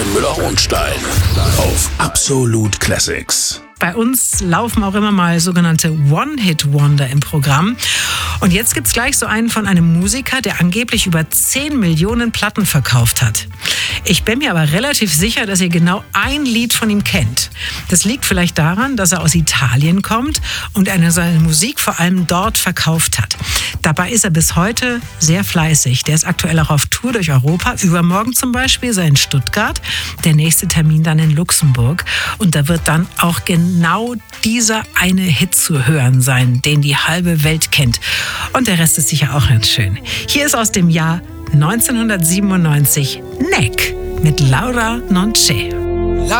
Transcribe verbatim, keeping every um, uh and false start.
Achim Müller-Hohenstein auf Absolut Classics. Bei uns laufen auch immer mal sogenannte One-Hit-Wonder im Programm. Und jetzt gibt's gleich so einen von einem Musiker, der angeblich über zehn Millionen Platten verkauft hat. Ich bin mir aber relativ sicher, dass ihr genau ein Lied von ihm kennt. Das liegt vielleicht daran, dass er aus Italien kommt und er seine Musik vor allem dort verkauft hat. Dabei ist er bis heute sehr fleißig. Der ist aktuell auch auf Tour durch Europa. Übermorgen zum Beispiel sei in Stuttgart. Der nächste Termin dann in Luxemburg. Und da wird dann auch genau dieser eine Hit zu hören sein, den die halbe Welt kennt. Und der Rest ist sicher auch ganz schön. Hier ist aus dem Jahr neunzehnhundertsiebenundneunzig Neck mit Laura Non C'è.